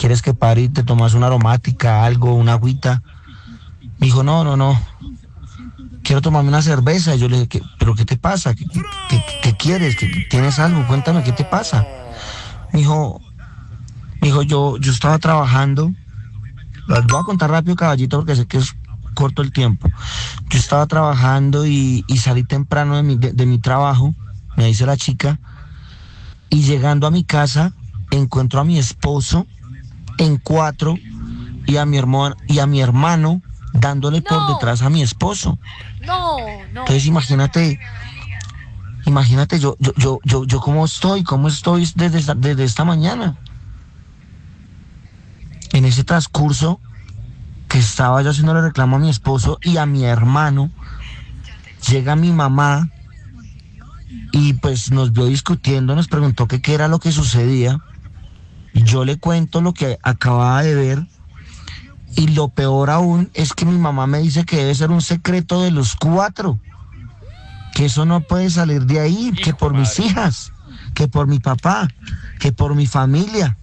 ¿quieres que pare y te tomas una aromática, algo, una agüita? Me dijo, no, quiero tomarme una cerveza. Y yo le dije, ¿pero qué te pasa? ¿Qué quieres? ¿Tienes algo? Cuéntame, ¿qué te pasa? Me dijo, yo estaba trabajando. Las voy a contar rápido, caballito, porque sé que es corto el tiempo. Yo estaba trabajando y salí temprano de mi trabajo, me dice la chica, y llegando a mi casa encuentro a mi esposo en cuatro y a mi hermano dándole por detrás a mi esposo. No. Entonces imagínate yo cómo estoy desde esta mañana. En ese transcurso que estaba yo haciéndole reclamo a mi esposo y a mi hermano, llega mi mamá y pues nos vio discutiendo, nos preguntó qué era lo que sucedía. Yo le cuento lo que acababa de ver y lo peor aún es que mi mamá me dice que debe ser un secreto de los cuatro, que eso no puede salir de ahí, que por mis hijas, que por mi papá, que por mi familia.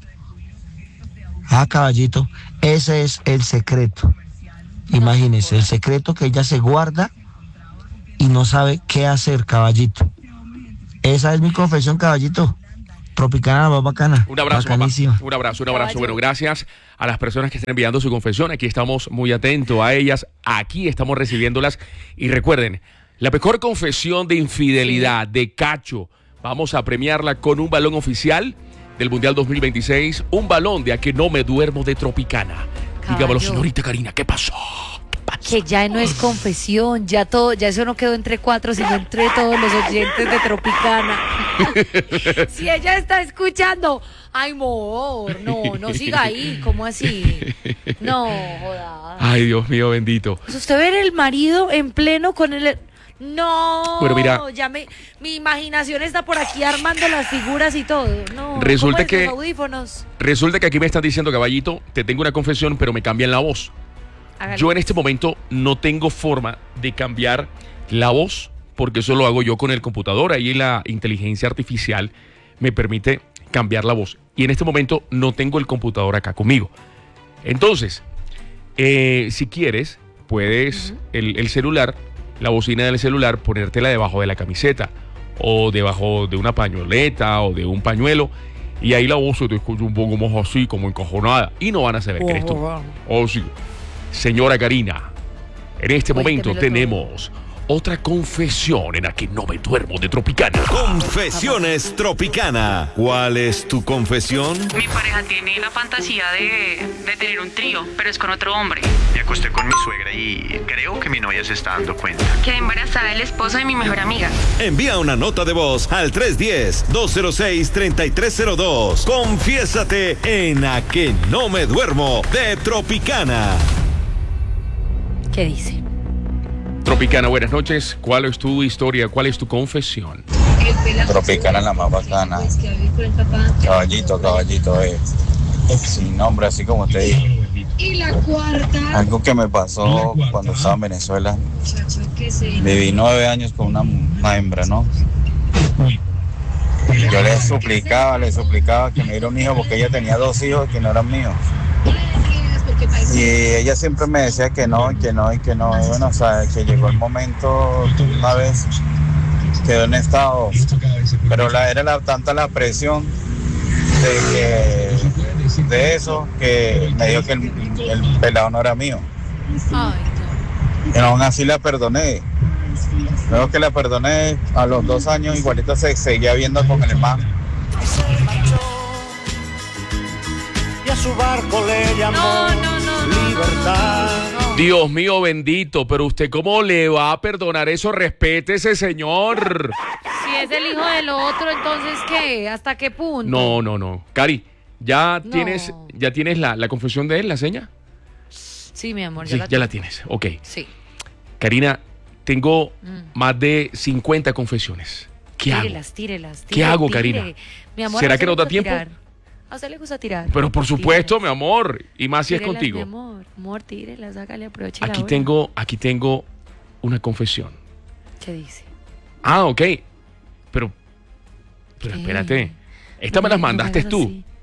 Ah, caballito, ese es el secreto. Imagínese, el secreto que ella se guarda y no sabe qué hacer, caballito. Esa es mi confesión, caballito. Tropicana, la más bacana. Un abrazo, papá. Un abrazo. Caballo. Bueno, gracias a las personas que están enviando su confesión. Aquí estamos muy atentos a ellas. Aquí estamos recibiéndolas. Y recuerden, la mejor confesión de infidelidad de Cacho, vamos a premiarla con un balón oficial del Mundial 2026. Un balón de A Que No Me Duermo de Tropicana. Dígamelo, señorita Karina, ¿qué pasó? Que ya no es confesión, ya eso no quedó entre cuatro, sino entre todos los oyentes de Tropicana. Si ella está escuchando, ay, amor, no siga ahí, ¿cómo así? No, joda. Ay, Dios mío, bendito. Pues usted ve el marido en pleno con el... No, bueno, mira, ya mi imaginación está por aquí armando las figuras y todo. No, resulta que los audífonos. Resulta que aquí me están diciendo, caballito, te tengo una confesión, pero me cambian la voz. Hágale. Yo en este momento no tengo forma de cambiar la voz, porque eso lo hago yo con el computador. Ahí la inteligencia artificial me permite cambiar la voz. Y en este momento no tengo el computador acá conmigo. Entonces, si quieres, puedes el celular, la bocina del celular, ponértela debajo de la camiseta o debajo de una pañoleta o de un pañuelo. Y ahí la voz se te escucha un poco más así, como encajonada. Y no van a saber que eres tú. Oh, sí. Señora Karina, en este momento tenemos otra confesión en A Que No Me Duermo de Tropicana. Confesiones Tropicana. ¿Cuál es tu confesión? Mi pareja tiene la fantasía de tener un trío, pero es con otro hombre. Me acosté con mi suegra y creo que mi novia se está dando cuenta. Quedé embarazada del esposo de mi mejor amiga. Envía una nota de voz al 310-206-3302. Confiésate en A Que No Me Duermo de Tropicana. ¿Qué dice? Tropicana, buenas noches. ¿Cuál es tu historia? ¿Cuál es tu confesión? Tropicana, la más bacana. Caballito, sin nombre, así como usted dijo. Y la cuarta. Algo que me pasó cuando estaba en Venezuela. Viví 9 años con una hembra, ¿no? Yo le suplicaba que me diera un hijo porque ella tenía 2 hijos que no eran míos. Y ella siempre me decía que no. Y bueno, o sea, que llegó el momento, una vez quedó en estado, pero era tanta la presión de eso que me dijo que el pelado no era mío. Y aún así la perdoné. Luego que la perdoné, a los 2 años igualito se seguía viendo con el hermano. Y a su barco le llamó Libertad. Dios mío bendito, pero usted ¿cómo le va a perdonar eso? Respete ese señor. Si es el hijo del otro, entonces ¿qué? ¿Hasta qué punto? No. Cari, ¿ya tienes la confesión de él, la seña? Sí, mi amor, ya la tienes. Ok. Sí. Karina, tengo más de 50 confesiones. ¿Qué hago? Tírelas. ¿Qué hago, Karina? Mi amor, ¿será que nos da tiempo? A usted le gusta tirar. Pero por supuesto, mi amor. Y más si es contigo. Mi amor, tírelas, hágale, aproveche Aquí la hora. tengo una confesión. ¿Qué dice? Ah, ok. Pero espérate. Esta me las mandaste tú.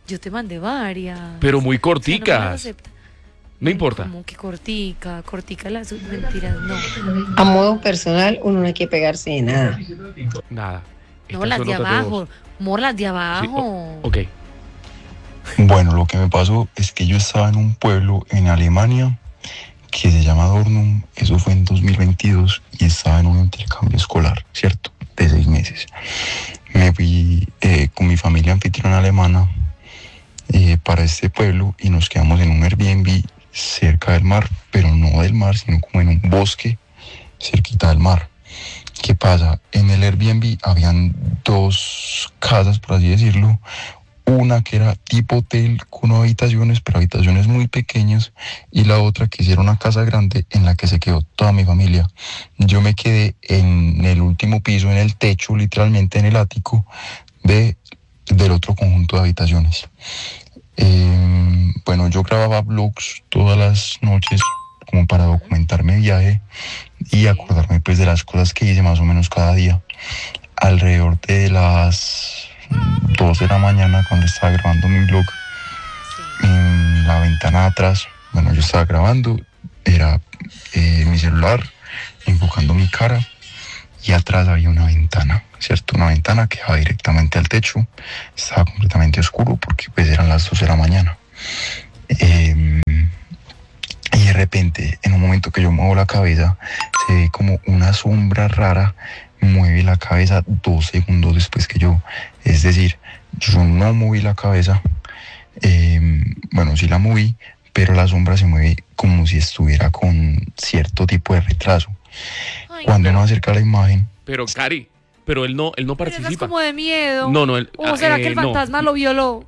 Yo te mandé varias. Pero muy O sea, no me las corticas. acepta. No importa. Como que cortica las mentiras, no. A modo personal, uno no hay que pegarse de nada. Nada. No, Estas las son de notas abajo. voz. Amor, las de Sí, abajo. ok. Bueno, lo que me pasó es que yo estaba en un pueblo en Alemania que se llama Dornum, eso fue en 2022 y estaba en un intercambio escolar, ¿cierto? De 6 meses. Me fui con mi familia anfitriona alemana para este pueblo y nos quedamos en un Airbnb cerca del mar, pero no del mar, sino como en un bosque cerquita del mar. ¿Qué pasa? En el Airbnb habían 2 casas, por así decirlo. Una que era tipo hotel con habitaciones, pero habitaciones muy pequeñas, y la otra que sí era una casa grande en la que se quedó toda mi familia. Yo me quedé en el último piso, en el techo, literalmente en el ático del otro conjunto de habitaciones. Bueno, yo grababa vlogs todas las noches como para documentar mi viaje y acordarme pues de las cosas que hice más o menos cada día. Alrededor de las 2 de la mañana, cuando estaba grabando mi vlog, en la ventana de atrás, bueno, yo estaba grabando, era mi celular enfocando mi cara y atrás había una ventana, ¿cierto? Una ventana que daba directamente al techo, estaba completamente oscuro porque pues eran las 2 de la mañana. Y de repente, en un momento que yo muevo la cabeza, se ve como una sombra rara mueve la cabeza 2 segundos después que yo. Es decir, yo no moví la cabeza, bueno, sí la moví, pero la sombra se mueve como si estuviera con cierto tipo de retraso. Ay, Cuando uno acerca la imagen... Pero, Cari, pero él no pero eso es participa. como de miedo. No, él... ¿O será que el no. fantasma lo violó?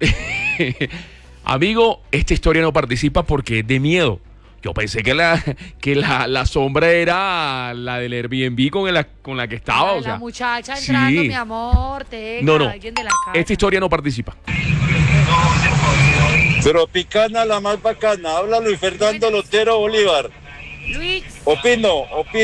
Amigo, esta historia no participa porque es de miedo. Yo pensé que la sombra era la del Airbnb con la que estaba. Ay, o sea, la muchacha entrando, sí. mi amor, tenga, No. alguien de la casa. Esta historia no participa. Tropicana, la más bacana. Habla Luis Fernando Lotero Bolívar. Luis. Opino.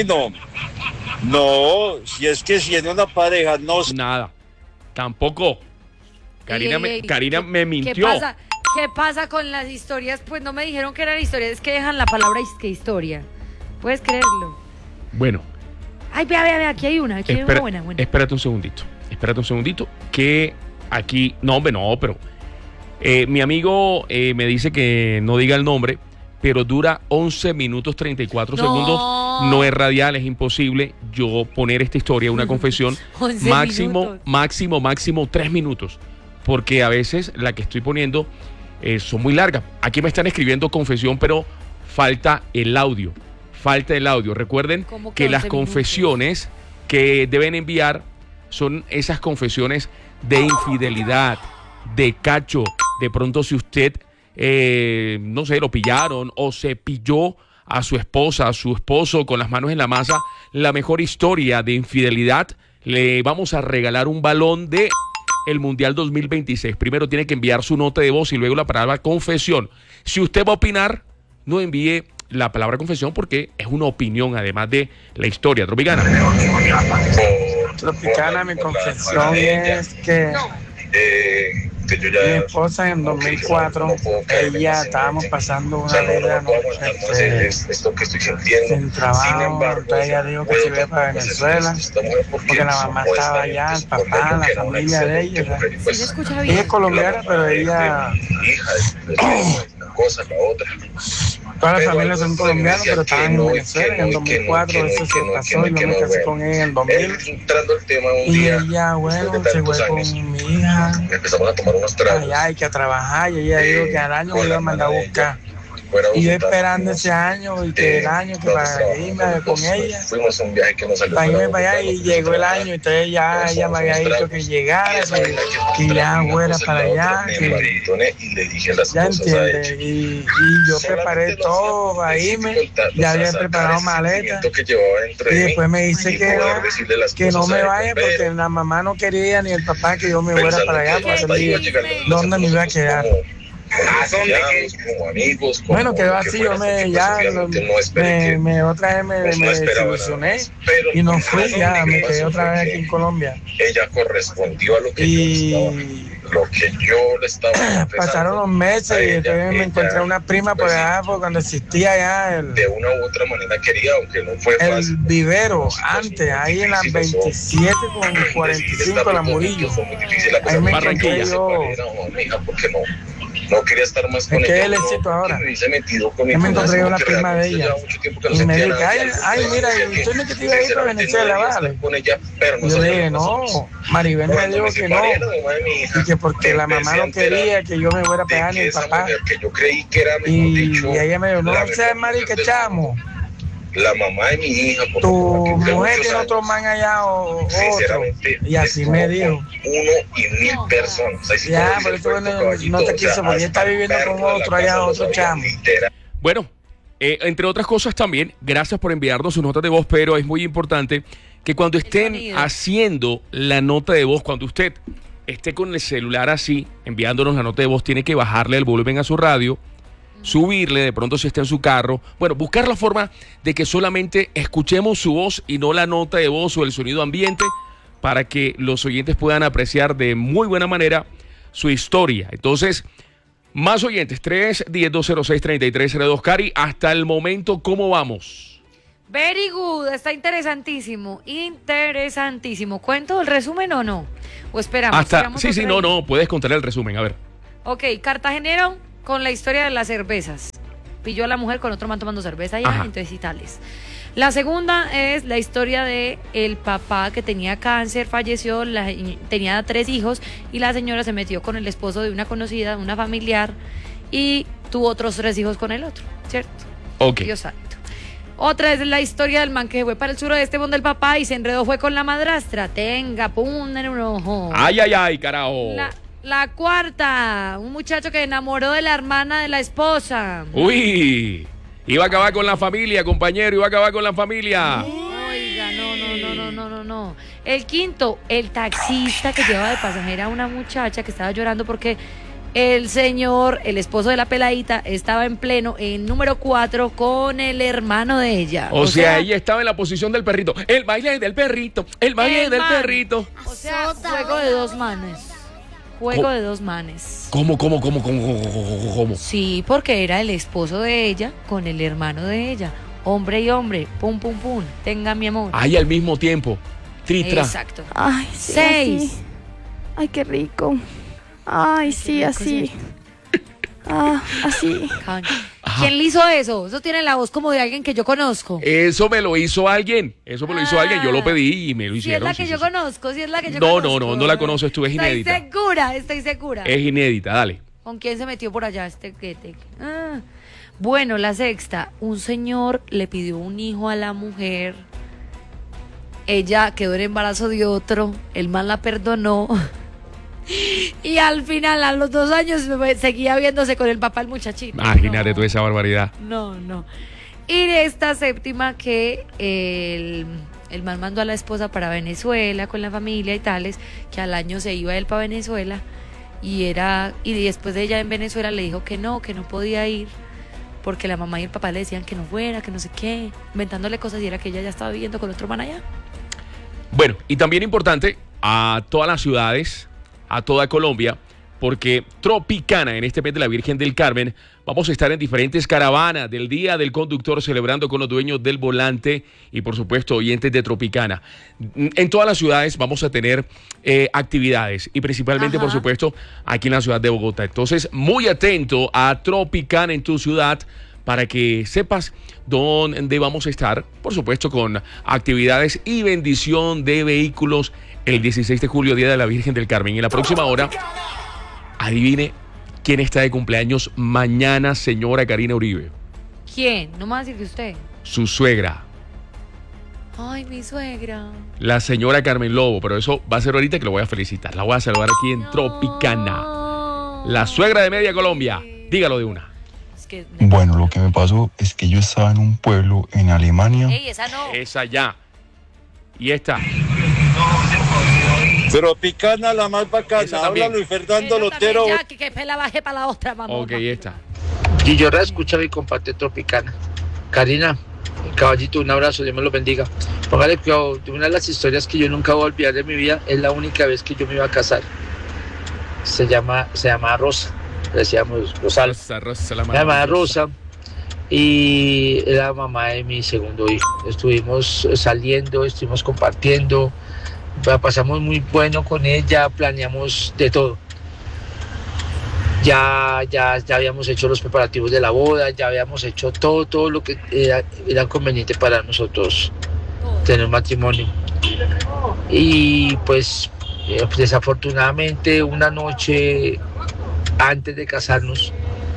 No, si es que si en una pareja no... Nada. Tampoco. Karina ¿Qué me mintió. ¿Qué pasa con las historias? Pues no me dijeron que eran historias, es que dejan la palabra historia. ¿Puedes creerlo? Bueno. Ay, vea, aquí hay una buena. Espérate un segundito. Que aquí... No, hombre, no, pero... mi amigo me dice que no diga el nombre, pero dura 11 minutos 34 segundos. No es radial, es imposible yo poner esta historia, una confesión. 11 máximo 3 minutos. Porque a veces la que estoy poniendo son muy largas. Aquí me están escribiendo confesión, pero falta el audio. Recuerden que las confesiones que deben enviar son esas confesiones de infidelidad, de cacho. De pronto si usted, no sé, lo pillaron o se pilló a su esposa, a su esposo con las manos en la masa, la mejor historia de infidelidad, le vamos a regalar un balón de el Mundial 2026. Primero tiene que enviar su nota de voz y luego la palabra confesión. Si usted va a opinar, no envíe la palabra confesión porque es una opinión además de la historia. Tropicana. Tropicana, mi confesión es que mi esposa en 2004, ella estábamos pasando una vida sin trabajo, entonces ella dijo que se iba para Venezuela, porque la mamá estaba allá, el papá, la familia de ella. Ella es colombiana, pero ella... Todas las familias son colombianas, pero estaban en Venezuela. En el 2004 eso se pasó y yo me casé con ella en el 2000. Y ella, bueno, se fue con mi hija. Empezamos a tomar unos tragos. Allá hay que trabajar y ella dijo que al año me iba a mandar a buscar. Y yo esperando ese año y que el año que para irme con ella. Fuimos a un viaje que nos salió. Para irme para allá y llegó el año, entonces ya ella me había dicho que llegara, que ya fuera para allá. Ya entiendes. Y yo preparé todo para irme, ya había preparado maletas. Y después me dice que no me vaya porque la mamá no quería ni el papá que yo me fuera para allá, porque dónde me iba a quedar. Bueno, quedó así, yo otra vez me desilusioné y no fui, ya me quedé otra vez aquí en Colombia. Ella correspondió a lo que lo que yo le estaba pasaron los meses y entonces me encontré una prima por allá, por cuando existía ya de una u otra manera quería, aunque no fue fácil. El vivero, antes, ahí en las 27 con 45 la Murillo. Ahí me encontré yo. Porque no quería estar más con ella. ¿Qué es el éxito ahora? Yo me encontré yo la prima de ella. Y me dijo, ay, mira, usted me que iba a ir para Venezuela, vale. Yo le dije, no, Maribel me dijo que no. Y que porque la mamá no quería que yo me fuera a pegar ni el papá. Y ella me dijo, no seas marica, chamo. La mamá de mi hija. Tu mujer tiene otro man allá o otro. Y así me dijo. 1 y 1000 personas. Ya, por eso no te quiso, porque ella está viviendo con otro allá, otro chamo. Bueno, entre otras cosas también, gracias por enviarnos su nota de voz, pero es muy importante que cuando estén haciendo la nota de voz, cuando usted esté con el celular así, enviándonos la nota de voz, tiene que bajarle el volumen a su radio, subirle, de pronto si está en su carro, bueno, buscar la forma de que solamente escuchemos su voz y no la nota de voz o el sonido ambiente, para que los oyentes puedan apreciar de muy buena manera su historia. Entonces, más oyentes, 310-206-3302. Cari, hasta el momento, ¿cómo vamos? Very good, está interesantísimo, interesantísimo. ¿Cuento el resumen o no? ¿O esperamos? Sí, no, puedes contar el resumen, a ver. Ok, cartagenero con la historia de las cervezas. Pilló a la mujer con otro man tomando cerveza allá, entonces y tales. La segunda es la historia de el papá que tenía cáncer, falleció, tenía 3 hijos y la señora se metió con el esposo de una conocida, una familiar, y tuvo otros 3 hijos con el otro, ¿cierto? Ok. Dios santo. Otra es la historia del man que fue para el suroeste donde el papá y se enredó, fue con la madrastra. Tenga, pum, en un ojo. Ay, carajo. La cuarta, un muchacho que enamoró de la hermana de la esposa. Uy, iba a acabar con la familia, compañero, iba a acabar con la familia. Oiga, no. El quinto, el taxista que llevaba de pasajera a una muchacha que estaba llorando porque el señor, el esposo de la peladita, estaba en pleno en número 4 con el hermano de ella. O sea, ella estaba en la posición del perrito. El baile del perrito, el baile del perrito. O sea, juego de 2 manes. Juego de 2 manes. ¿Cómo? Sí, porque era el esposo de ella con el hermano de ella. Hombre y hombre, pum, pum, pum. Tenga mi amor. Ay, al mismo tiempo. Tritra. Exacto. Ay, sí, 6. Así. Ay, qué rico. Ay, sí, así. Así. ¿Quién le hizo eso? Eso tiene la voz como de alguien que yo conozco. Eso me lo hizo alguien. Yo lo pedí y me lo hicieron. Si es la que yo conozco, No la conoces tú, es inédita. Estoy segura. Es inédita, dale. ¿Con quién se metió por allá este quete? Bueno, la sexta. Un señor le pidió un hijo a la mujer. Ella quedó en embarazo de otro. El man la perdonó. Y al final, a los 2 años, seguía viéndose con el papá el muchachito. Imagínate tú esa barbaridad. No. Y esta séptima, que el man mandó a la esposa para Venezuela con la familia y tales, que al año se iba él para Venezuela y después de ella en Venezuela le dijo que no podía ir porque la mamá y el papá le decían que no fuera, que no sé qué, inventándole cosas, y era que ella ya estaba viviendo con otro man allá. Bueno, y también importante a todas las ciudades, a toda Colombia, porque Tropicana, en este mes de la Virgen del Carmen, vamos a estar en diferentes caravanas del Día del Conductor, celebrando con los dueños del volante y, por supuesto, oyentes de Tropicana. En todas las ciudades vamos a tener actividades y principalmente, por supuesto, aquí en la ciudad de Bogotá. Entonces, muy atento a Tropicana en tu ciudad para que sepas dónde vamos a estar, por supuesto, con actividades y bendición de vehículos el 16 de julio, Día de la Virgen del Carmen. Y en la próxima hora, adivine quién está de cumpleaños mañana, señora Karina Uribe. ¿Quién? No me va a decir que usted. Su suegra. Ay, mi suegra. La señora Carmen Lobo, pero eso va a ser ahorita que lo voy a felicitar. La voy a saludar aquí en Tropicana. La suegra de Media Colombia. Dígalo de una. Bueno, lo que me pasó es que yo estaba en un pueblo en Alemania. Ey, esa no. Esa ya. Y esta. Tropicana, la más bacana. Habla Luis Fernando Lotero. Ya, que la bajé para la otra, mamá. Ok, esta. Y yo escucha mi comparte Tropicana. Karina, caballito, un abrazo, Dios me lo bendiga. Póngale cuidado, de una de las historias que yo nunca voy a olvidar de mi vida, es la única vez que yo me iba a casar. se llama Rosa, le decíamos Rosal. Rosa, la llamada Rosa, y era mamá de mi segundo hijo. Estuvimos saliendo, estuvimos compartiendo, pasamos muy bueno con ella, planeamos de todo. Ya habíamos hecho los preparativos de la boda, ya habíamos hecho todo lo que era conveniente para nosotros tener un matrimonio. Y pues desafortunadamente una noche antes de casarnos,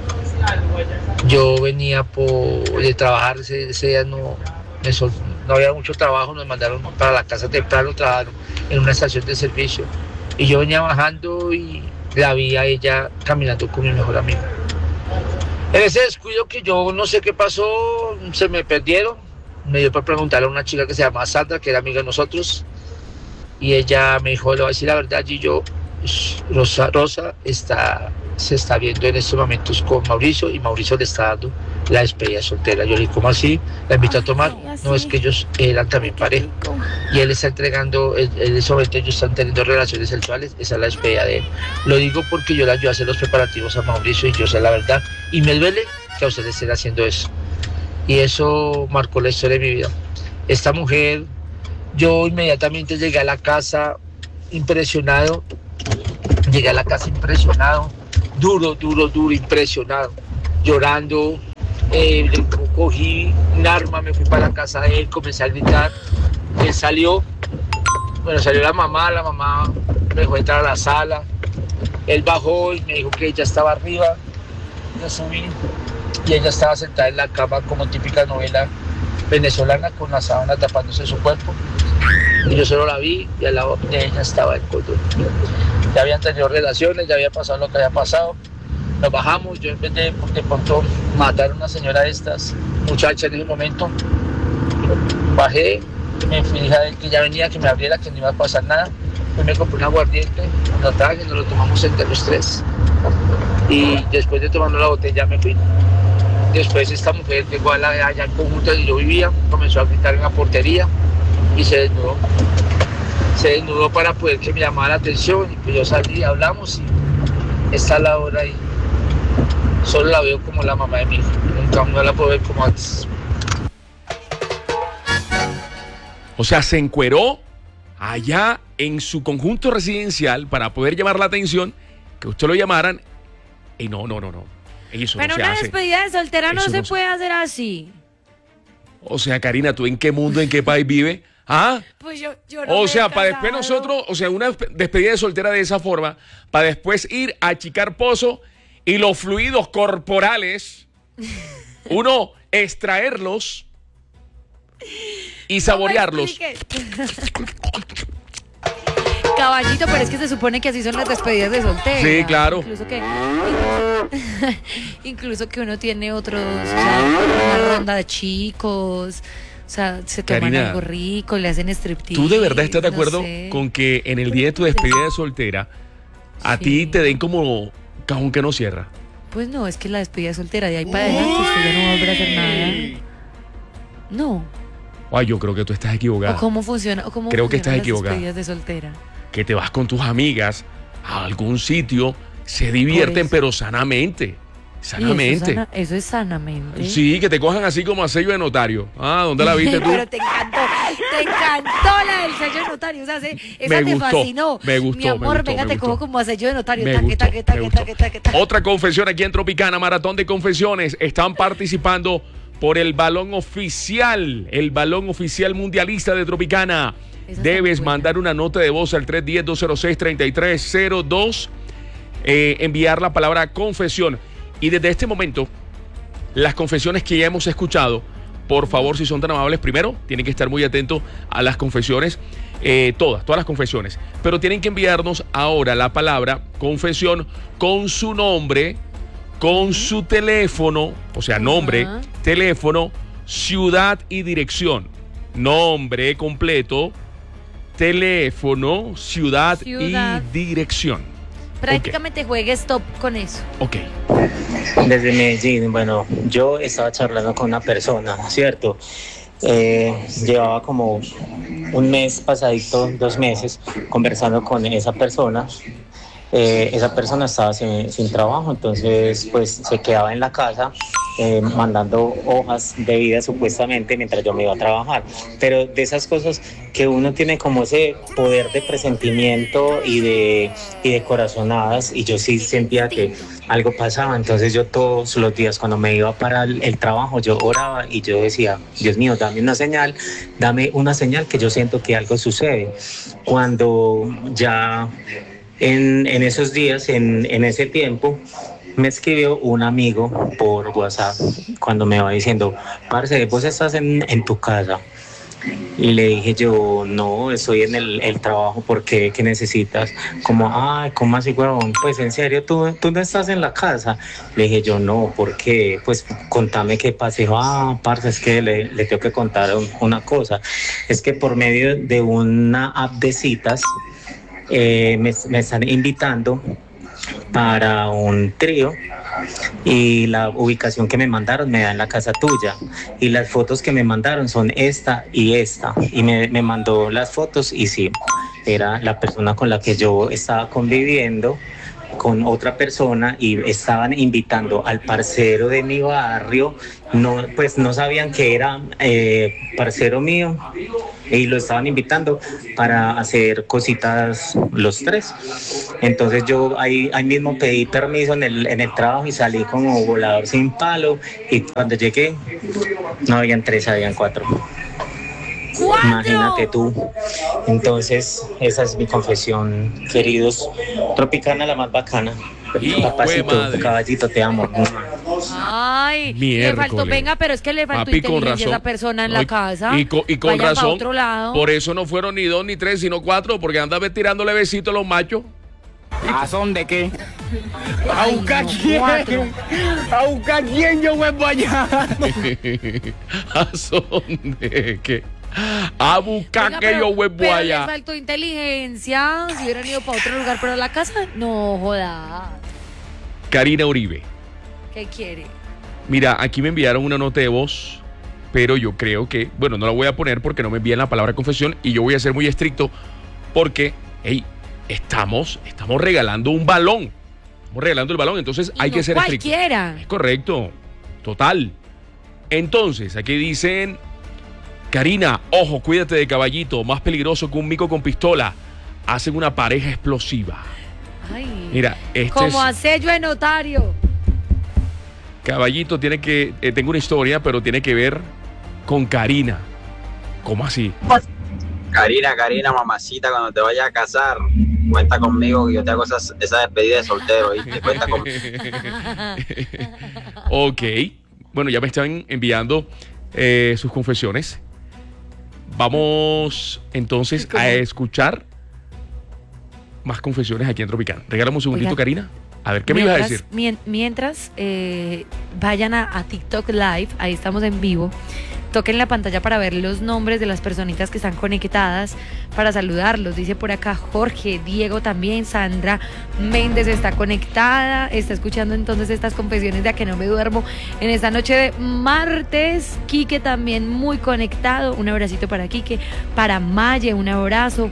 yo venía de trabajar, ese día no había mucho trabajo, nos mandaron para la casa temprano, trabajaron en una estación de servicio, y yo venía bajando y la vi a ella caminando con mi mejor amigo. En ese descuido que yo no sé qué pasó, se me perdieron, me dio por preguntarle a una chica que se llama Sandra, que era amiga de nosotros, y ella me dijo, le voy a decir la verdad, Gillo, Rosa se está viendo en estos momentos con Mauricio, y Mauricio le está dando la despedida soltera. Yo le dije, ¿cómo así? La invito a tomar. No, es que ellos eran también pareja, y él está entregando, en ese momento ellos están teniendo relaciones sexuales, esa es la despedida de él. Lo digo porque yo le ayudé a hacer los preparativos a Mauricio, y yo sé la verdad, y me duele que a ustedes estén haciendo eso, y eso marcó la historia de mi vida. Esta mujer, yo inmediatamente llegué a la casa impresionado, duro, impresionado, llorando. Cogí un arma, me fui para la casa de él, comencé a gritar. Él salió la mamá me dejó entrar a la sala. Él bajó y me dijo que ella estaba arriba. Yo subí y ella estaba sentada en la cama como típica novela venezolana, con la sábana tapándose su cuerpo. Y yo solo la vi, y al lado de ella estaba el cordón. Ya habían tenido relaciones, ya había pasado lo que había pasado. Nos bajamos, yo en vez de pronto matar a una señora de estas, muchacha en ese momento, bajé, me fui a que ya venía, que me abriera, que no iba a pasar nada. Pues me compré un aguardiente, lo traje, nos lo tomamos entre los tres. Y después de tomarnos la botella me fui. Después esta mujer llegó allá al conjunto donde yo vivía, comenzó a gritar en la portería y se desnudó. Se desnudó para poder que me llamara la atención, y pues yo salí, hablamos, y está la hora y solo la veo como la mamá de mi hijo, nunca no la puedo ver como antes. O sea, se encueró allá en su conjunto residencial para poder llamar la atención, que usted lo llamaran, y no. Eso pero no se una hace. despedida de soltera no Eso se no se- puede hacer así. O sea, Karina, ¿tú en qué mundo, en qué país vives? ¿Ah? Pues yo no O me sea, he para después casado. nosotros, o sea, una despedida de soltera de esa forma, para después ir a achicar pozo y los fluidos corporales, uno extraerlos y saborearlos. Caballito, pero es que se supone que así son las despedidas de soltera. Sí, claro. Incluso que uno tiene otros, o sea, una ronda de chicos, o sea, se toman Karina, algo rico, le hacen striptease. ¿Tú de verdad estás de acuerdo no sé. con que en el día de tu despedida de soltera a ti te den como cajón que no cierra? Pues no, es que la despedida de soltera de ahí para adelante usted ya no va a volver a hacer nada. No. Ay, yo creo que tú estás equivocada. ¿O cómo funciona? ¿O cómo Creo que estás funcionan las equivocada. despedidas de soltera? Que te vas con tus amigas a algún sitio, se divierten, eso. pero sanamente. Sanamente. Eso es sanamente. Sí, que te cojan así como a sello de notario. Ah, ¿dónde la viste tú? Pero te encantó la del sello de notario. O sea, esa Me te gustó, fascinó. me gustó, Mi me amor, gustó, venga, me te gustó. cojo como a sello de notario. Me Taque, gustó, taque, taque, me gustó. taque, taque, taque. Otra confesión aquí en Tropicana, maratón de confesiones. Están participando por el balón oficial mundialista de Tropicana. Debes mandar una nota de voz al 310-206-3302, enviar la palabra confesión. Y desde este momento, las confesiones que ya hemos escuchado, por favor, si son tan amables, primero, tienen que estar muy atentos a las confesiones, todas las confesiones. Pero tienen que enviarnos ahora la palabra confesión con su nombre, con su teléfono, o sea, nombre, teléfono, ciudad y dirección. Nombre completo, teléfono, ciudad y dirección. Prácticamente juegue stop con eso. Ok. Desde Medellín, bueno, yo estaba charlando con una persona, ¿cierto? Llevaba como un mes pasadito, 2 meses, conversando con esa persona. esa persona estaba sin trabajo, entonces pues se quedaba en la casa mandando hojas de vida supuestamente mientras yo me iba a trabajar, pero de esas cosas que uno tiene como ese poder de presentimiento y de corazonadas, y yo sí sentía que algo pasaba. Entonces yo todos los días cuando me iba para el trabajo yo oraba y yo decía, Dios mío, dame una señal que yo siento que algo sucede. Cuando ya en esos días, en ese tiempo, me escribió un amigo por WhatsApp cuando me va diciendo, parce, vos estás en tu casa. Y le dije yo, no, estoy en el trabajo, porque ¿qué necesitas? Como, ¿cómo así, huevón? Pues en serio, ¿tú no estás en la casa? Le dije yo, no, ¿por qué? Pues contame qué pasa. Dijo, parce, es que le tengo que contar una cosa. Es que por medio de una app de citas, me están invitando para un trío, y la ubicación que me mandaron me da en la casa tuya, y las fotos que me mandaron son esta, y me mandó las fotos, y sí, era la persona con la que yo estaba conviviendo con otra persona, y estaban invitando al parcero de mi barrio. No, pues no sabían que era parcero mío, y lo estaban invitando para hacer cositas los tres. Entonces yo ahí mismo pedí permiso en el trabajo y salí como volador sin palo, y cuando llegué no habían 3, habían 4. Imagínate tú. Entonces esa es mi confesión, queridos. Tropicana, la más bacana. Papacito, caballito, te amo. Ay, Miércoles. le faltó, venga, pero es que le faltó Papi, con inteligencia a razón. esa persona en la casa. Y con Vayan pa' razón, otro lado. por eso no fueron ni 2 ni 3, sino 4, porque andaba tirándole besitos a los machos. ¿A son de qué? ¿A buscar quién? ¿A buscar quién yo vuelvo allá? ¿A son de qué? A buscar Venga, que yo vuelvo pero allá. le faltó inteligencia. Si hubieran ido para otro lugar, pero a la casa, no joda. Karina Uribe. ¿Qué quiere? Mira, aquí me enviaron una nota de voz, pero yo creo que, bueno, no la voy a poner porque no me envían la palabra confesión, y yo voy a ser muy estricto porque, hey, estamos regalando un balón. Estamos regalando el balón, entonces hay que ser estricto. Cualquiera. Es correcto, total. Entonces, aquí dicen, Karina, ojo, cuídate de Caballito, más peligroso que un mico con pistola. Hacen una pareja explosiva. Ay, mira, como a sello de notario. Caballito tiene que, tengo una historia, pero tiene que ver con Karina. ¿Cómo así? Karina, mamacita, cuando te vayas a casar, cuenta conmigo, que yo te hago esa despedida de soltero, y te cuenta conmigo. Ok, bueno, ya me están enviando sus confesiones. Vamos entonces a escuchar más confesiones aquí en Tropical. Regálame un segundito, Oigan, Karina. A ver, ¿qué me ibas a decir? Mientras vayan a TikTok Live, ahí estamos en vivo. Toquen la pantalla para ver los nombres de las personitas que están conectadas, para saludarlos. Dice por acá Jorge, Diego también, Sandra Méndez está conectada, está escuchando entonces estas confesiones de A Que No Me Duermo en esta noche de martes. Quique también muy conectado, un abracito para Quique, para Maye, un abrazo.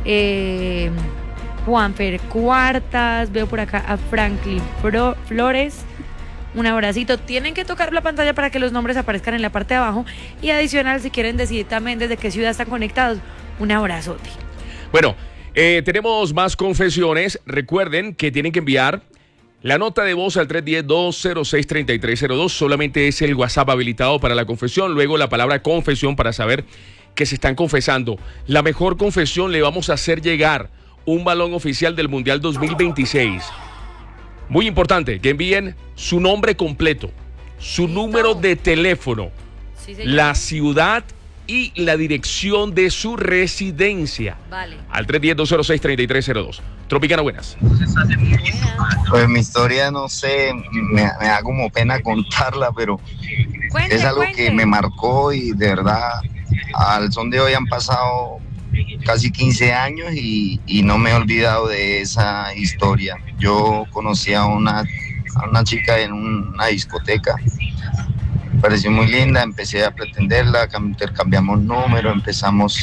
Juanfer Cuartas, veo por acá a Franklin Flores. Un abracito. Tienen que tocar la pantalla para que los nombres aparezcan en la parte de abajo. Y adicional, si quieren decir también desde qué ciudad están conectados, un abrazote. Bueno, tenemos más confesiones. Recuerden que tienen que enviar la nota de voz al 310-206-3302. Solamente es el WhatsApp habilitado para la confesión. Luego la palabra confesión para saber que se están confesando. La mejor confesión, le vamos a hacer llegar un balón oficial del Mundial 2026. Muy importante que envíen su nombre completo, su número de teléfono, la ciudad y la dirección de su residencia. Vale. Al 310-206-3302. Tropicana, buenas. Pues mi historia, no sé, me da como pena contarla, pero es algo que me marcó, y de verdad, al son de hoy han pasado casi 15 años y no me he olvidado de esa historia. Yo conocí a una chica en una discoteca, me pareció muy linda, empecé a pretenderla, intercambiamos números, empezamos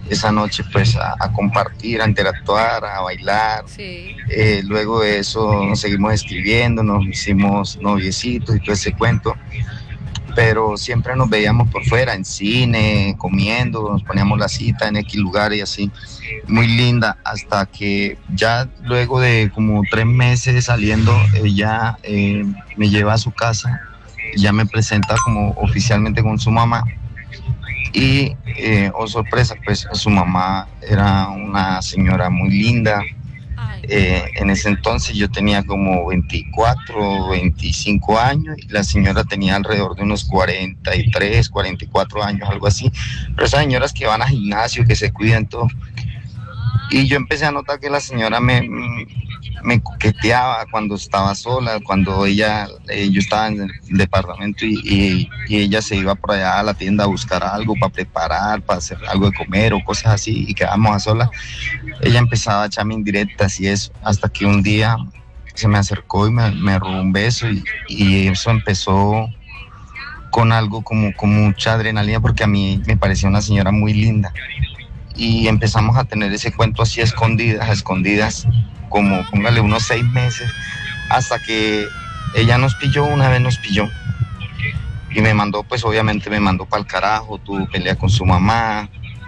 esa noche pues a compartir, a interactuar, a bailar. Sí. Luego de eso nos seguimos escribiendo, nos hicimos noviecitos y todo ese cuento. Pero siempre nos veíamos por fuera, en cine, comiendo, nos poníamos la cita en X lugar y así, muy linda, hasta que ya luego de como 3 meses saliendo, ella me lleva a su casa, ya me presenta como oficialmente con su mamá, y oh sorpresa, pues su mamá era una señora muy linda. En ese entonces yo tenía como 24, 25 años y la señora tenía alrededor de unos 43, 44 años, algo así. Pero esas señoras que van al gimnasio, que se cuidan todo. Y yo empecé a notar que la señora me coqueteaba cuando estaba sola, cuando yo estaba en el departamento y ella se iba por allá a la tienda a buscar algo para preparar, para hacer algo de comer o cosas así, y quedábamos a solas. Ella empezaba a echarme indirectas y eso, hasta que un día se me acercó y me robó un beso y eso empezó con algo como mucha adrenalina, porque a mí me parecía una señora muy linda. Y empezamos a tener ese cuento así a escondidas, como póngale unos 6 meses, hasta que ella una vez nos pilló y me mandó, pues obviamente me mandó para el carajo, tuvo pelea con su mamá,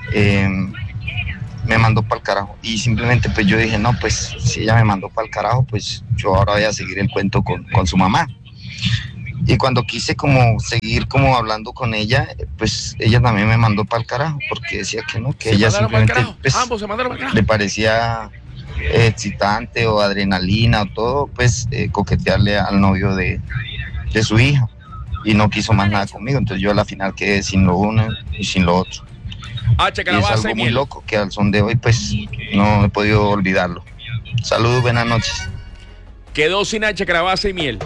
me mandó para el carajo, y simplemente pues yo dije, no, pues si ella me mandó para el carajo, pues yo ahora voy a seguir el cuento con su mamá. Y cuando quise como seguir como hablando con ella, pues ella también me mandó para el carajo, porque decía que no, que ella simplemente pues, le parecía excitante o adrenalina o todo, pues coquetearle al novio de su hija, y no quiso más nada conmigo. Entonces yo a la final quedé sin lo uno y sin lo otro. Y es algo muy loco que al son de hoy pues no he podido olvidarlo. Saludos, buenas noches. Quedó sin hacha, calabaza y miel.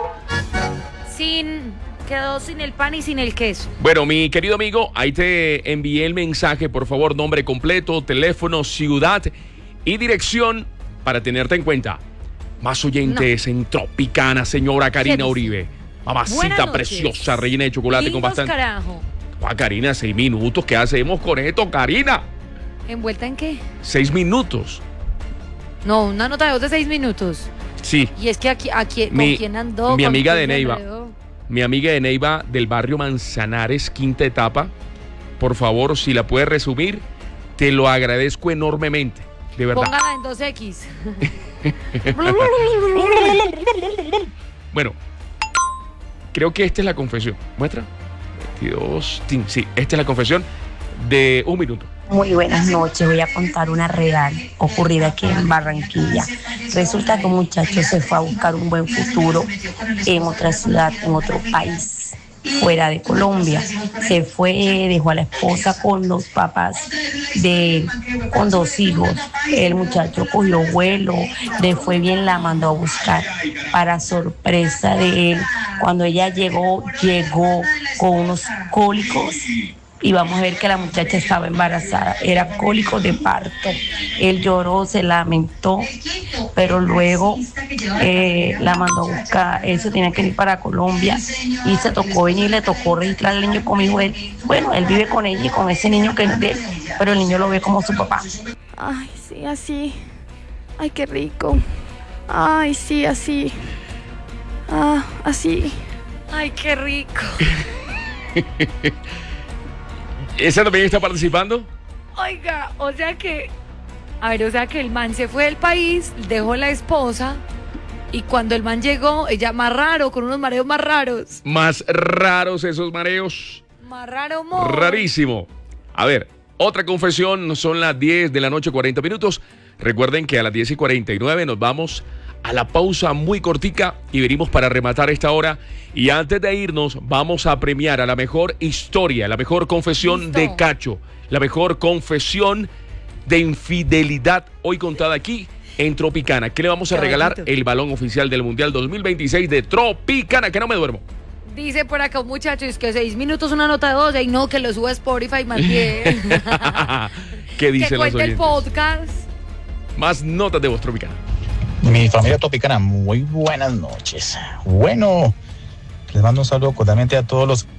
Quedó sin el pan y sin el queso. Bueno, mi querido amigo, ahí te envié el mensaje, por favor, nombre completo, teléfono, ciudad y dirección para tenerte en cuenta. Más oyentes en Tropicana, señora Karina Uribe. Mamacita preciosa, rellena de chocolate. Lindos, con bastante. Carajo. Karina, 6 minutos. ¿Qué hacemos con esto, Karina? ¿Envuelta en qué? 6 minutos. No, una nota de voz de 6 minutos. Sí. Y es que aquí ¿con quién andó? Mi amiga de quién Neiva. Mi amiga de Neiva del barrio Manzanares, quinta etapa. Por favor, si la puedes resumir, te lo agradezco enormemente. De verdad. Póngala en 2X. Bueno, creo que esta es la confesión. ¿Muestra? 22. Sí, esta es la confesión de 1 minuto. Muy buenas noches, voy a contar una real ocurrida aquí en Barranquilla. Resulta que un muchacho se fue a buscar un buen futuro en otra ciudad, en otro país, fuera de Colombia. Se fue, dejó a la esposa con los papás con 2 hijos. El muchacho cogió vuelo, le fue bien, la mandó a buscar. Para sorpresa de él, cuando ella llegó con unos cólicos. Y vamos a ver que la muchacha estaba embarazada, era cólico de parto. Él lloró, se lamentó, pero luego la mandó a buscar. Él se tenía que ir para Colombia y se tocó venir, le tocó registrar al niño conmigo. Él vive con ella y con ese niño que es de él, pero el niño lo ve como su papá. Ay, sí, así. Ay, qué rico. Ay, sí, así. Así. Ay, qué rico. ¿Esa también está participando? Oiga, o sea que el man se fue del país, dejó la esposa, y cuando el man llegó, ella más raro, con unos mareos más raros. Más raros esos mareos. Más raro, mo. Rarísimo. A ver, otra confesión, son las 10 de la noche, 40 minutos. Recuerden que a las 10:49 nos vamos a la pausa muy cortica y venimos para rematar esta hora. Y antes de irnos, vamos a premiar a la mejor historia, la mejor confesión de cacho, la mejor confesión de infidelidad hoy contada aquí en Tropicana. ¿Qué le vamos a regalar? El balón oficial del Mundial 2026 de Tropicana, que no me duermo. Dice por acá un muchacho, es que 6 minutos una nota de voz, y no, que lo suba a Spotify más bien. ¿Qué dicen que los cuente el oyentes? podcast. Más notas de voz Tropicana. Mi familia Tropicana, muy buenas noches. Bueno, les mando un saludo cordialmente a todos los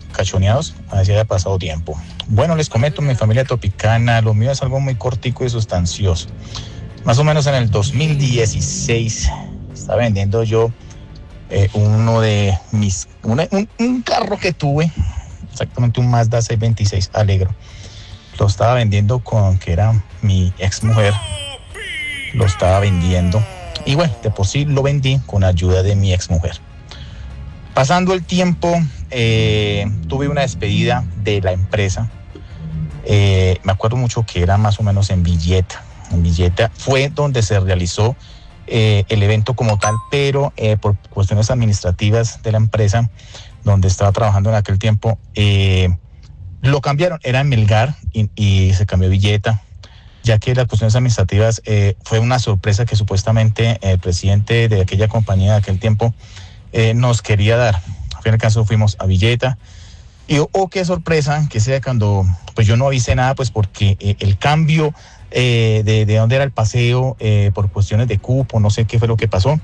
cachoneados, así haya pasado tiempo. Bueno, les comento, mi familia tropicana, lo mío es algo muy cortico y sustancioso. Más o menos en el 2016 estaba vendiendo yo uno de mis, un carro que tuve, exactamente un Mazda 626 Alegro. Lo estaba vendiendo que era mi ex mujer, lo estaba vendiendo y bueno, de por sí lo vendí con ayuda de mi ex mujer. Pasando el tiempo, tuve una despedida de la empresa. Me acuerdo mucho que era más o menos en Villeta. En Villeta fue donde se realizó el evento como tal, pero por cuestiones administrativas de la empresa donde estaba trabajando en aquel tiempo, lo cambiaron, era en Melgar y se cambió a Villeta, ya que las cuestiones administrativas fue una sorpresa que supuestamente el presidente de aquella compañía de aquel tiempo nos quería dar. Al fin y al caso fuimos a Villeta y qué sorpresa que sea cuando pues yo no avisé nada, pues porque el cambio de dónde era el paseo por cuestiones de cupo, no sé qué fue lo que pasó,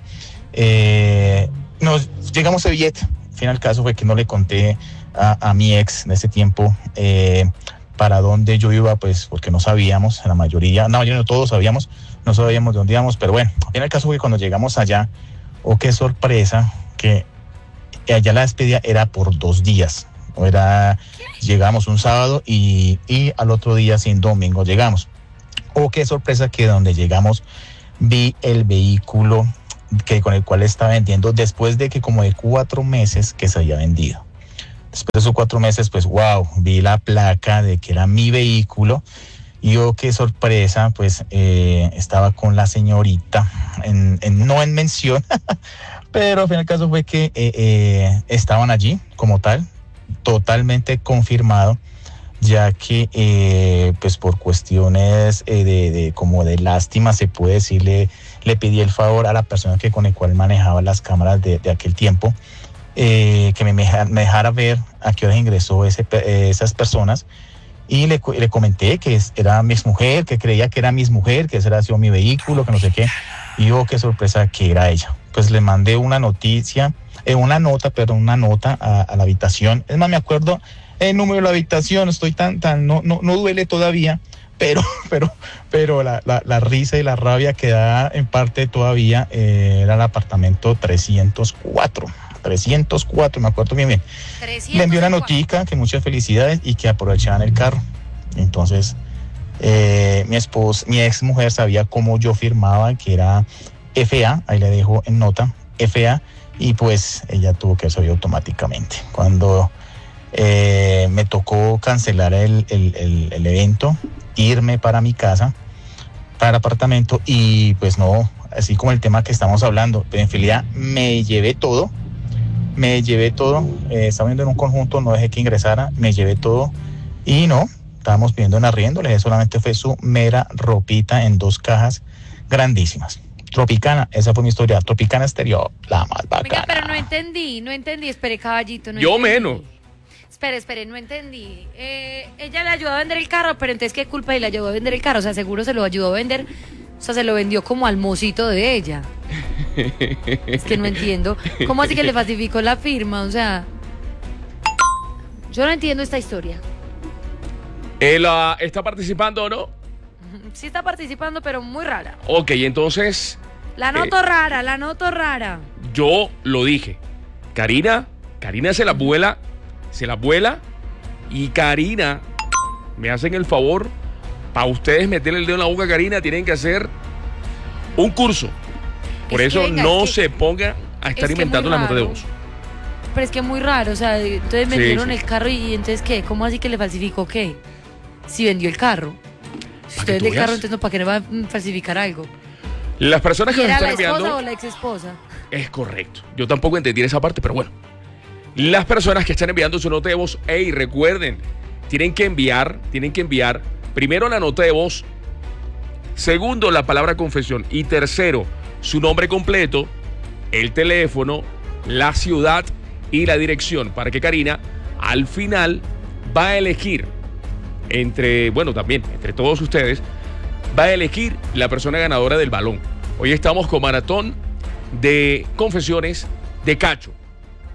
nos llegamos a Villeta. Al fin y al caso fue que no le conté a mi ex en ese tiempo para dónde yo iba, pues porque no sabíamos, la mayoría, no todos sabíamos, no sabíamos de dónde íbamos, pero bueno, al fin y al caso fue que cuando llegamos allá, qué sorpresa, que allá la despedida era por 2 días, llegamos un sábado y al otro día, sin domingo, llegamos. Qué sorpresa que donde llegamos vi el vehículo con el cual estaba vendiendo después de que como de 4 meses que se había vendido. Después de esos 4 meses, pues wow, vi la placa de que era mi vehículo y qué sorpresa, pues estaba con la señorita, no en mención, pero al fin y al caso fue que estaban allí como tal, totalmente confirmado, ya que pues por cuestiones como de lástima se puede decirle, le pedí el favor a la persona con el cual manejaba las cámaras de aquel tiempo, que me dejara ver a qué hora ingresó esas personas, y le comenté que era mi exmujer, que creía que era mi exmujer, que ese era sido mi vehículo, que no sé qué, y qué sorpresa que era ella. Pues le mandé una nota a la habitación. Es más, me acuerdo el número de la habitación, estoy no duele todavía, pero la risa y la rabia que da en parte todavía era el apartamento 304, me acuerdo bien. Le envió una notica que muchas felicidades y que aprovechaban el carro. Entonces mi ex mujer sabía cómo yo firmaba, que era FA, ahí le dejo en nota, FA, y pues ella tuvo que saber automáticamente. Cuando me tocó cancelar el evento, irme para mi casa, para el apartamento, y pues no, así como el tema que estamos hablando, pero en realidad me llevé todo, estaba viendo en un conjunto, no dejé que ingresara, me llevé todo, y no, estábamos pidiendo en arriendo, le dejé solamente fue su mera ropita en 2 cajas grandísimas. Tropicana, esa fue mi historia, Tropicana Exterior, la más bacana. Oiga, pero no entendí, espere, caballito, Yo menos. Espere, no entendí. Ella le ayudó a vender el carro, pero entonces ¿qué culpa? Y le ayudó a vender el carro, o sea, seguro se lo ayudó a vender, o sea, se lo vendió como al mocito de ella. Es que no entiendo. ¿Cómo así que le falsificó la firma? O sea, yo no entiendo esta historia. ¿Él está participando o no? Sí está participando, pero muy rara. Ok, entonces... La noto rara. Yo lo dije. Karina se la vuela, y Karina, me hacen el favor, para ustedes meterle el dedo en la boca a Karina, tienen que hacer un curso. Por eso venga, no se ponga a estar inventando las notas de voz. Pero es que es muy raro, o sea, entonces metieron el carro y entonces ¿qué? ¿Cómo así que le falsificó qué? Si vendió el carro. Si usted vende el carro, entonces no, ¿para qué le va a falsificar algo? Las personas que nos están enviando... ¿Era la esposa o la ex esposa? Es correcto. Yo tampoco entendí esa parte, pero bueno. Las personas que están enviando su nota de voz, recuerden, tienen que enviar primero la nota de voz, segundo la palabra confesión y tercero su nombre completo, el teléfono, la ciudad y la dirección, para que Karina al final va a elegir entre todos ustedes, va a elegir la persona ganadora del balón. Hoy estamos con maratón de confesiones de Cacho.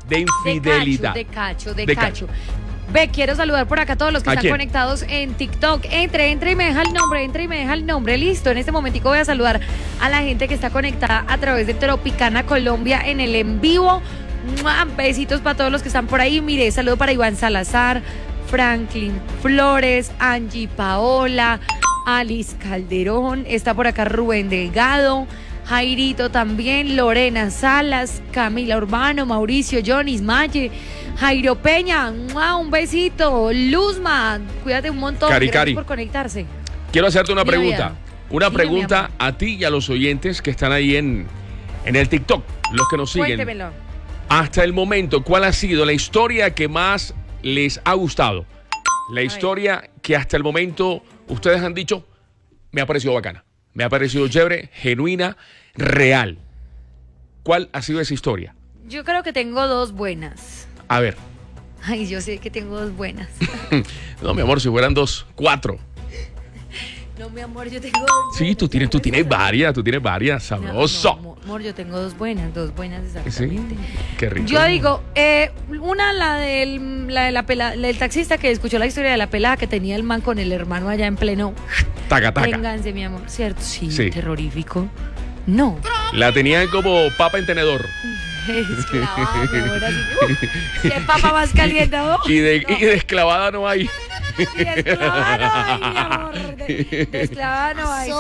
de infidelidad. De cacho. Ve, quiero saludar por acá a todos los que están conectados en TikTok. Entre y me deja el nombre, listo. En este momentico voy a saludar a la gente que está conectada a través de Tropicana Colombia en el en vivo. ¡Mua! Besitos para todos los que están por ahí. Mire, saludo para Iván Salazar, Franklin Flores, Angie Paola, Alice Calderón, está por acá Rubén Delgado, Jairito también, Lorena Salas, Camila Urbano, Mauricio, Jonis, Maye, Jairo Peña, un besito, Luzma, cuídate un montón, gracias por conectarse. Quiero hacerte una pregunta, a ti y a los oyentes que están ahí en el TikTok, los que nos siguen. Cuéntemelo. Hasta el momento, ¿cuál ha sido la historia que más les ha gustado? La historia que hasta el momento ustedes han dicho, me ha parecido bacana, me ha parecido chévere, genuina, real. ¿Cuál ha sido esa historia? Yo creo que tengo dos buenas. A ver. Ay, yo sé que tengo dos buenas. No, mi amor, si fueran 2, 4. No, mi amor, yo tengo dos. Sí, tú tienes varias, sabroso. No, amor, yo tengo dos buenas exactamente. Sí, qué rico. Yo digo, una, la del taxista que escuchó la historia de la pelada que tenía el man con el hermano allá en pleno. Taca. Vénganse, mi amor, ¿cierto? Sí, terrorífico. No. La tenían como papa en tenedor. Esclavada, mi amor, así. ¿Qué papa más caliente, no? Y de esclavada no hay. Y de esclavada no hay, mi amor. De esclavada no hay,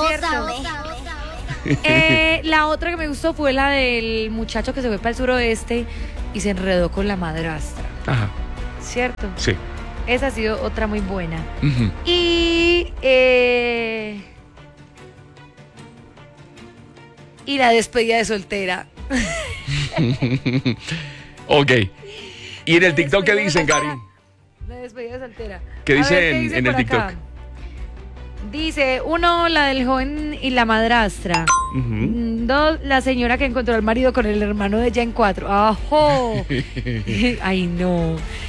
¿cierto? La otra que me gustó fue la del muchacho que se fue para el suroeste y se enredó con la madrastra. Ajá. ¿Cierto? Sí. Esa ha sido otra muy buena. Uh-huh. Y la despedida de soltera. Ok. ¿Y en el TikTok qué dicen, Cari? La despedida de soltera. ¿Qué dicen en el TikTok? Acá? Dice, 1, la del joven y la madrastra. 2, la señora que encontró al marido con el hermano de ella en 4. ¡Ajo! Ay, no.